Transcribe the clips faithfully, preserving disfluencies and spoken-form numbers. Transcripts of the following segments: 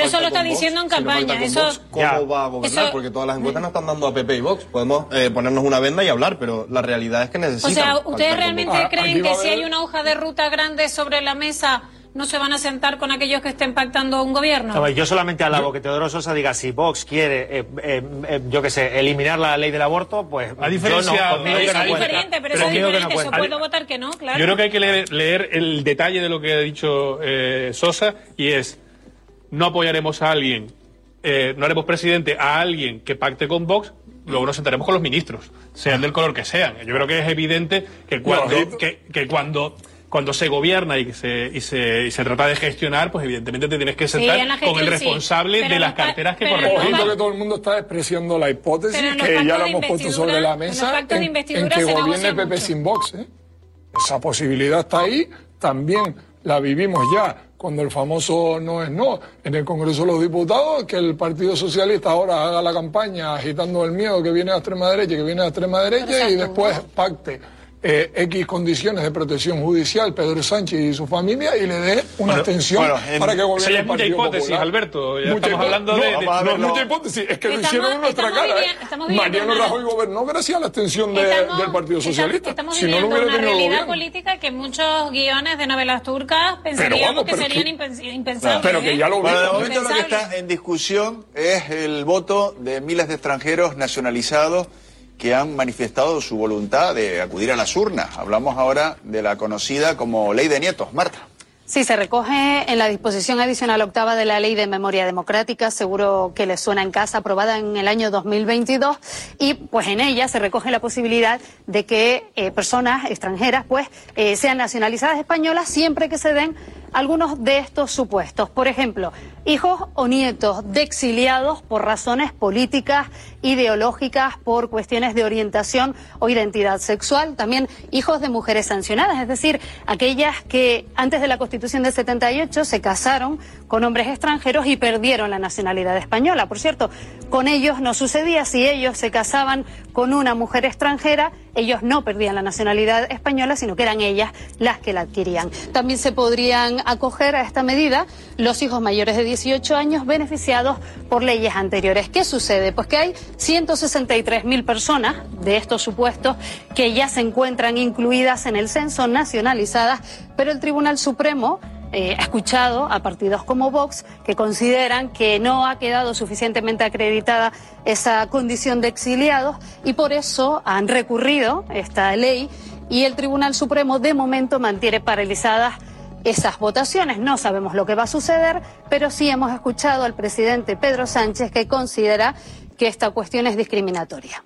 eso lo está diciendo en campaña. Eso, Vox, ¿cómo ya. va a gobernar? Eso, Porque todas las encuestas nos están dando a P P y Vox. Podemos eh, ponernos una venda y hablar, pero la realidad es que necesitan... O sea, ¿ustedes realmente ah, creen que si hay una hoja de ruta grande sobre la mesa, no se van a sentar con aquellos que estén pactando un gobierno? No, yo solamente alabo que Teodoro Sosa diga, si Vox quiere, eh, eh, eh, yo qué sé, eliminar la ley del aborto, pues... A diferencia... No, pero eso es diferente, pero eso es diferente, eso puedo votar que no, claro. Yo creo que hay que leer, leer el detalle de lo que ha dicho eh, Sosa, y es, no apoyaremos a alguien, eh, no haremos presidente a alguien que pacte con Vox, luego nos sentaremos con los ministros, sean del color que sean. Yo creo que es evidente que cuando... No, que, que cuando Cuando se gobierna y se, y, se, y se trata de gestionar, pues evidentemente te tienes que sentar sí, gestión, con el responsable sí, de las carteras que corresponden. Ojito que todo el mundo está despreciando la hipótesis, que ya la hemos puesto sobre la mesa, en, en que gobierne P P sin Vox. ¿eh? Esa posibilidad está ahí, también la vivimos ya, cuando el famoso no es no, en el Congreso de los Diputados, que el Partido Socialista ahora haga la campaña agitando el miedo que viene a extrema derecha, que viene a extrema derecha, y después pacte Eh, X condiciones de protección judicial, Pedro Sánchez y su familia, y le dé una bueno, extensión bueno, en, para que gobierne el Partido Popular. Mucha hipótesis, Alberto. Ya mucha estamos hablando no, de... No, no, no es mucha hipótesis, es que estamos, lo hicieron en nuestra cara. ¿eh? Mariano Rajoy gobernó gracias a la extensión de, estamos, del Partido Socialista. Estamos, estamos si no, no hubiera una realidad gobierno. política que muchos guiones de novelas turcas pensaríamos que serían que, impensables. Pero que ya lo bueno, de momento lo que está en discusión es el voto de miles de extranjeros nacionalizados que han manifestado su voluntad de acudir a las urnas. Hablamos ahora de la conocida como Ley de Nietos. Marta. Sí, se recoge en la disposición adicional octava de la Ley de Memoria Democrática, seguro que les suena en casa, aprobada en el año dos mil veintidós, y pues en ella se recoge la posibilidad de que eh, personas extranjeras pues eh, sean nacionalizadas españolas siempre que se den algunos de estos supuestos. Por ejemplo, hijos o nietos de exiliados por razones políticas, ideológicas, por cuestiones de orientación o identidad sexual. También hijos de mujeres sancionadas, es decir, aquellas que antes de la Constitución del setenta y ocho se casaron con hombres extranjeros y perdieron la nacionalidad española. Por cierto, con ellos no sucedía. Si ellos se casaban con una mujer extranjera, ellos no perdían la nacionalidad española, sino que eran ellas las que la adquirían. También se podrían acoger a esta medida los hijos mayores de dieciocho años beneficiados por leyes anteriores. ¿Qué sucede? Pues que hay ciento sesenta y tres mil personas de estos supuestos que ya se encuentran incluidas en el censo, nacionalizadas, pero el Tribunal Supremo Eh, ha escuchado a partidos como Vox que consideran que no ha quedado suficientemente acreditada esa condición de exiliados y por eso han recurrido esta ley y el Tribunal Supremo de momento mantiene paralizadas esas votaciones. No sabemos lo que va a suceder, pero sí hemos escuchado al presidente Pedro Sánchez que considera que esta cuestión es discriminatoria.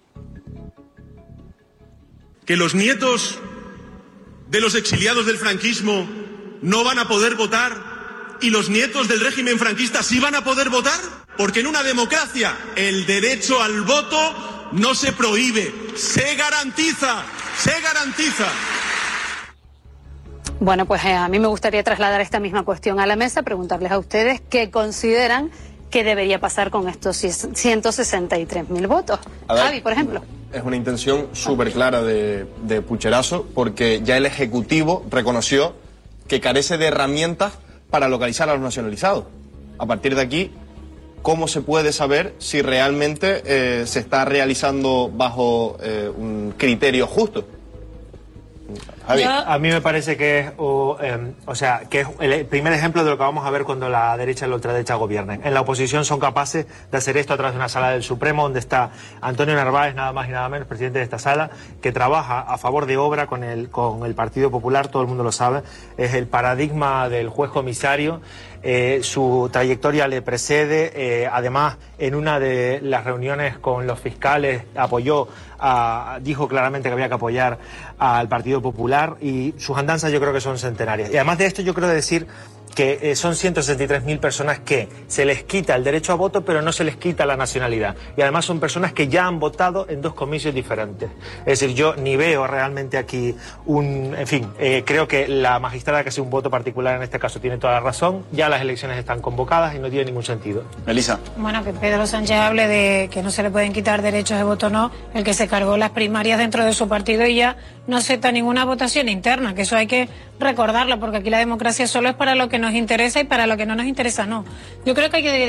Que los nietos de los exiliados del franquismo no van a poder votar y los nietos del régimen franquista sí van a poder votar, porque en una democracia el derecho al voto no se prohíbe, se garantiza, se garantiza. Bueno, pues eh, a mí me gustaría trasladar esta misma cuestión a la mesa, preguntarles a ustedes qué consideran que debería pasar con estos ciento sesenta y tres mil votos. A ver, Javi, por ejemplo. Es una intención súper clara de, de Pucherazo, porque ya el Ejecutivo reconoció que carece de herramientas para localizar a los nacionalizados. A partir de aquí, ¿cómo se puede saber si realmente eh, se está realizando bajo eh, un criterio justo? Javi. A mí me parece que es, o, eh, o sea, que es el primer ejemplo de lo que vamos a ver cuando la derecha y la ultraderecha gobiernen. En la oposición son capaces de hacer esto a través de una sala del Supremo donde está Antonio Narváez, nada más y nada menos, presidente de esta sala, que trabaja a favor de obra con el, con el Partido Popular, todo el mundo lo sabe, es el paradigma del juez comisario. Eh, su trayectoria le precede, eh, además en una de las reuniones con los fiscales apoyó, a, dijo claramente que había que apoyar al Partido Popular y sus andanzas yo creo que son centenarias. Y además de esto yo quiero decir que eh, son ciento sesenta y tres mil personas que se les quita el derecho a voto pero no se les quita la nacionalidad y además son personas que ya han votado en dos comicios diferentes. Es decir, yo ni veo realmente aquí un... En fin, eh, creo que la magistrada que hace un voto particular en este caso tiene toda la razón, ya las elecciones están convocadas y no tiene ningún sentido. Elisa. Bueno, que Pedro Sánchez hable de que no se le pueden quitar derechos de voto, no, el que se cargó las primarias dentro de su partido y ya no acepta ninguna votación interna, que eso hay que recordarlo porque aquí la democracia solo es para lo que nos interesa y para lo que no nos interesa no. Yo creo que hay que